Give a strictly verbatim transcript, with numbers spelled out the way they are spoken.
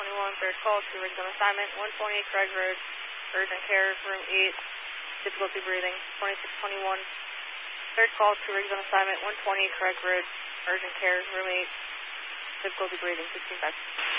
twenty-one, third call, two rigs on assignment, one twenty-eight Craig Road, urgent care, room eight, difficulty breathing, twenty-six twenty-one, third call, two rigs on assignment, one twenty-eight Craig Road, urgent care, room eight, difficulty breathing, sixteen five.